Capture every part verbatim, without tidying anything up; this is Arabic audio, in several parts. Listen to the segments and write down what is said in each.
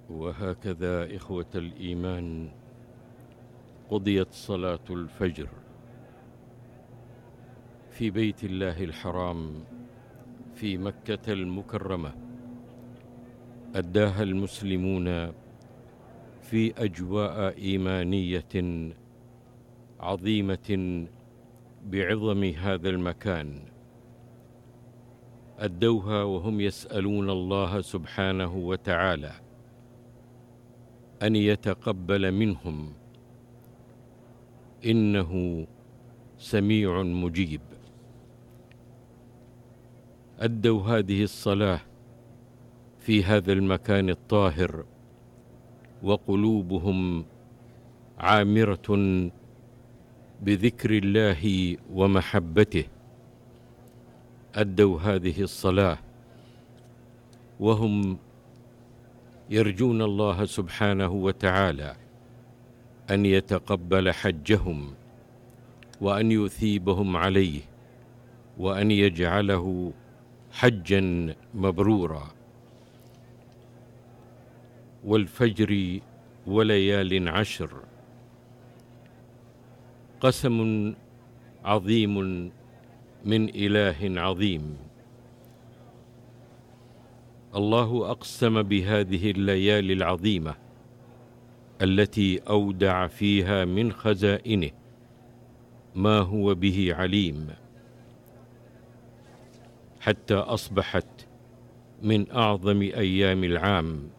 وهكذا إخوة الإيمان قضيت صلاة الفجر في بيت الله الحرام في مكة المكرمة. أداها المسلمون في أجواء إيمانية عظيمة بعظم هذا المكان. أدوها وهم يسألون الله سبحانه وتعالى أن يتقبل منهم، إنه سميع مجيب. أدوا هذه الصلاة في هذا المكان الطاهر وقلوبهم عامرة بذكر الله ومحبته. أدوا هذه الصلاة وهم يرجون الله سبحانه وتعالى أن يتقبل حجهم وأن يثيبهم عليه وأن يجعله حجا مبرورا. والفجر وليال عشر، قسم عظيم من إله عظيم. الله أقسم بهذه الليالي العظيمة التي أودع فيها من خزائنه ما هو به عليم، حتى أصبحت من أعظم أيام العام.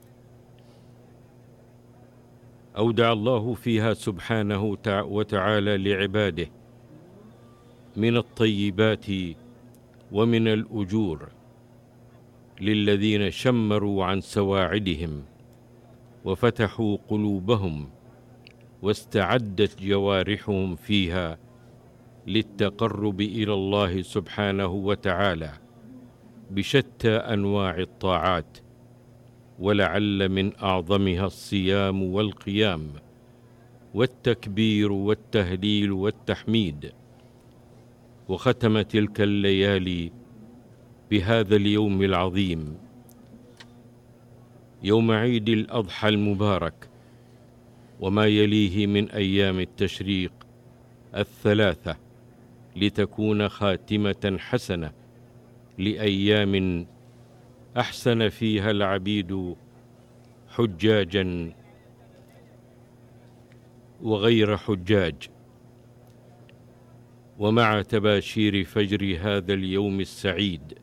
أودع الله فيها سبحانه وتعالى لعباده من الطيبات ومن الأجور للذين شمروا عن سواعدهم وفتحوا قلوبهم واستعدت جوارحهم فيها للتقرب إلى الله سبحانه وتعالى بشتى أنواع الطاعات، ولعل من أعظمها الصيام والقيام والتكبير والتهليل والتحميد. وختم تلك الليالي بهذا اليوم العظيم، يوم عيد الأضحى المبارك وما يليه من أيام التشريق الثلاثة، لتكون خاتمة حسنة لأيام أحسن فيها العبيد حجاجا وغير حجاج. ومع تباشير فجر هذا اليوم السعيد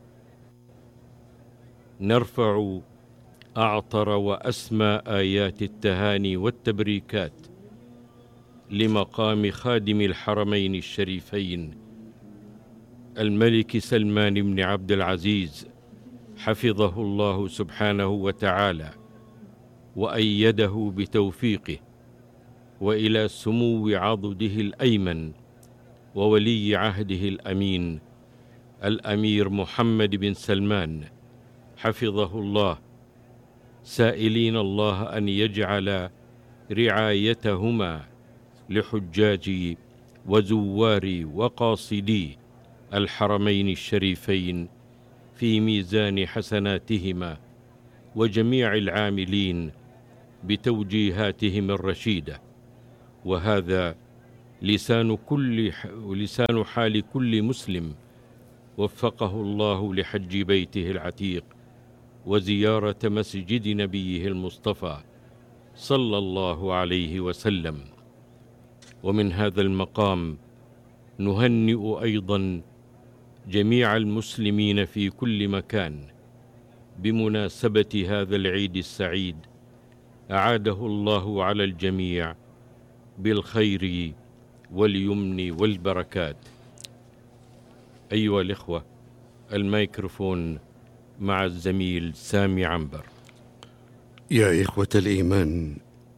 نرفع أعطر وأسمى آيات التهاني والتبريكات لمقام خادم الحرمين الشريفين الملك سلمان بن عبد العزيز، حفظه الله سبحانه وتعالى وأيده بتوفيقه، وإلى سمو عضده الأيمن وولي عهده الأمين الأمير محمد بن سلمان حفظه الله، سائلين الله أن يجعل رعايتهما لحجاج وزوار وقاصدي الحرمين الشريفين في ميزان حسناتهما وجميع العاملين بتوجيهاتهم الرشيدة. وهذا لسان كل لسان حال كل مسلم وفقه الله لحج بيته العتيق وزيارة مسجد نبيه المصطفى صلى الله عليه وسلم. ومن هذا المقام نهنئ أيضا جميع المسلمين في كل مكان بمناسبة هذا العيد السعيد، أعاده الله على الجميع بالخير واليمن والبركات. أيها الإخوة، الميكروفون مع الزميل سامي عنبر. يا إخوة الإيمان،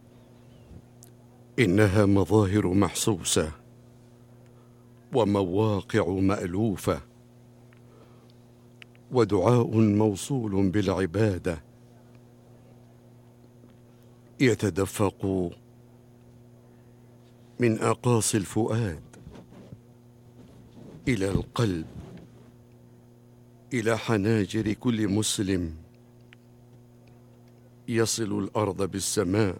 إنها مظاهر محسوسة ومواقع مألوفة ودعاء موصول بالعبادة يتدفق من أقاصي الفؤاد إلى القلب، إلى حناجر كل مسلم يصل الأرض بالسماء.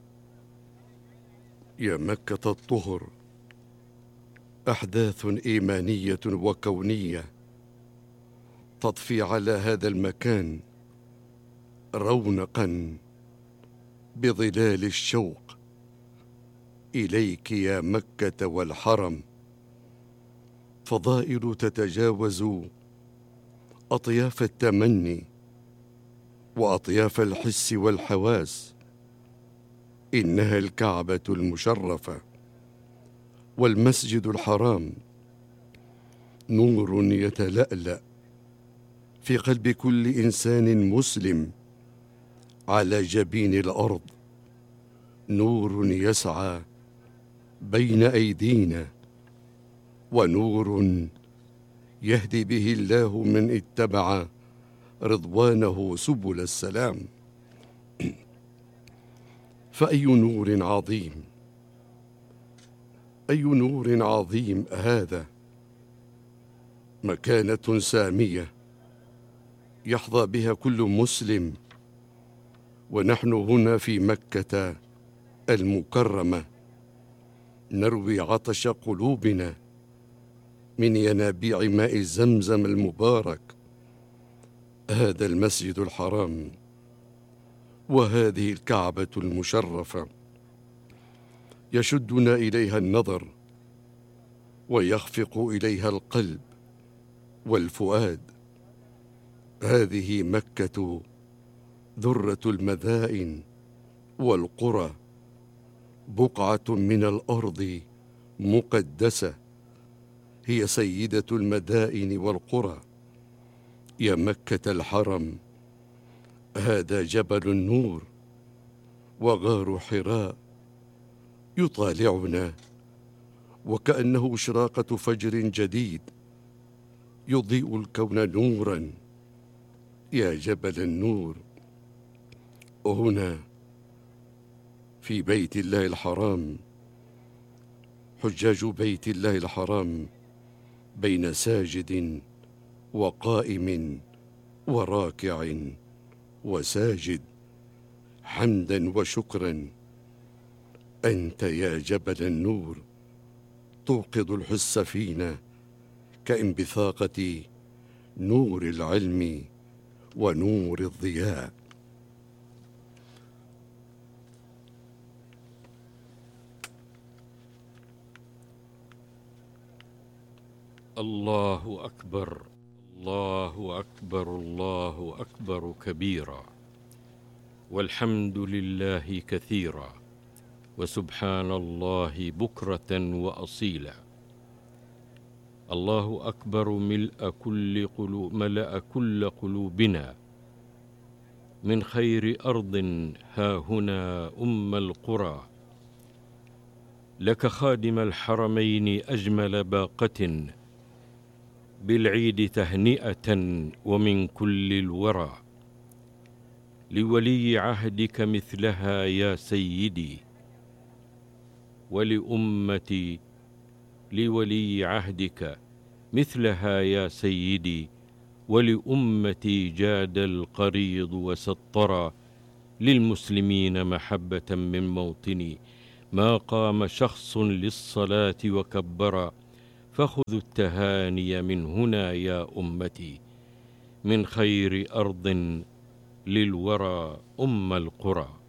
يا مكة الطهر، أحداث إيمانية وكونية تضفي على هذا المكان رونقا بظلال الشوق إليك يا مكة والحرم. فضائل تتجاوز أطياف التمني وأطياف الحس والحواس. إنها الكعبة المشرفة والمسجد الحرام، نور يتلألأ في قلب كل إنسان مسلم على جبين الأرض، نور يسعى بين أيدينا، ونور يهدي به الله من اتبع رضوانه سبل السلام. فأي نور عظيم، أي نور عظيم هذا، مكانة سامية يحظى بها كل مسلم. ونحن هنا في مكة المكرمة نروي عطش قلوبنا من ينابيع ماء زمزم المبارك. هذا المسجد الحرام وهذه الكعبة المشرفة يشدنا إليها النظر ويخفق إليها القلب والفؤاد. هذه مكة ذرة المدائن والقرى، بقعة من الأرض مقدسة، هي سيدة المدائن والقرى. يا مكة الحرم، هذا جبل النور وغار حراء يطالعنا وكأنه إشراقة فجر جديد يضيء الكون نورا. يا جبل النور، هنا في بيت الله الحرام، حجاج بيت الله الحرام بين ساجد وقائم وراكع وساجد، حمدا وشكرا. أنت يا جبل النور توقظ الحس فينا كانبثاقة نور العلم ونور الضياء. الله أكبر، الله أكبر، الله أكبر كبيرا، والحمد لله كثيرا، وسبحان الله بكرة وأصيلا. الله أكبر ملء كل قلوب، ملأ كل قلوبنا من خير أرض ها هنا أم القرى. لك خادم الحرمين أجمل باقة بالعيد تهنئة ومن كل الورى. لولي عهدك مثلها يا سيدي، ولأمتي لولي عهدك مثلها يا سيدي، ولأمتي جاد القريض وسطرا. للمسلمين محبة من موطني ما قام شخص للصلاة وكبرا. فخذوا التهاني من هنا يا أمتي، من خير أرض للورى أم القرى.